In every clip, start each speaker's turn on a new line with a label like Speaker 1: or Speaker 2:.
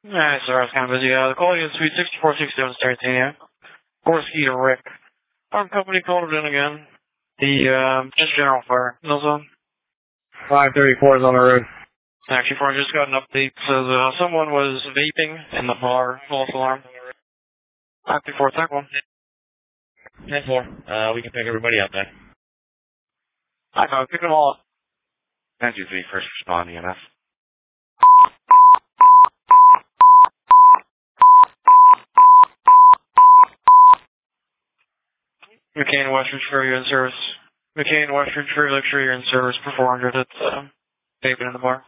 Speaker 1: Alright, sorry, I was kind of busy. The call is Suite 6467 Startania. Gorski to Rick. Our company called it in again. Just general fire. No zone.
Speaker 2: 534 is on the road.
Speaker 1: Actually, I just got an update. Says, someone was vaping in the bar. False alarm. 534, tech 1.
Speaker 3: 10-4. We can pick everybody up then.
Speaker 1: High 5, pick them all up.
Speaker 3: 923, first respond, EMS.
Speaker 1: McCain, Westridge, for you in service. McCain, Westridge, for you, you're in service for 400. It's, vaping in the bar.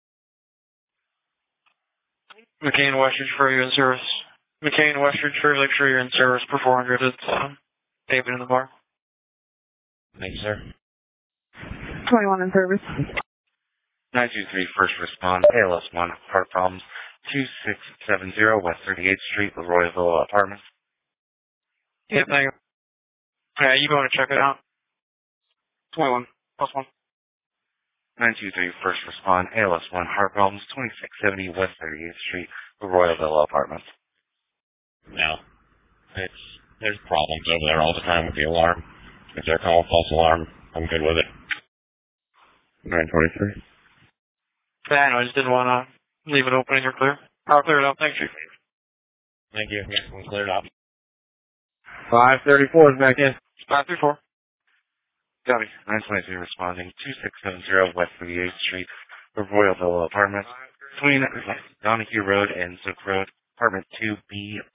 Speaker 1: McCain, Westridge, for you in service. McCain, Westridge, for you're in service for 400. It's, vaping in the bar.
Speaker 3: Thank you, sir.
Speaker 4: 21 in service.
Speaker 3: 923, first respond, ALS 1, heart problems, 2670 West 38th Street, the Royalville Apartments.
Speaker 1: Yeah, thank you. Yeah, you want to check it out. 21, plus 1.
Speaker 3: 923, first respond, ALS 1, heart problems, 2670 West 38th Street, the Royalville Apartments.
Speaker 5: No. There's problems over there all the time with the alarm. If they're calling false alarm, I'm good with it.
Speaker 3: 923.
Speaker 1: Yeah, I just didn't want to leave it open and you're clear. I'll clear it up. Thank you.
Speaker 5: Thank you. Yeah, we'll clear it up.
Speaker 2: 534 is back in.
Speaker 1: 534.
Speaker 3: Copy. 923 responding, 2670 West 38th Street, the Royalville Apartments, between Donahue Road and Zook Road, apartment 2B.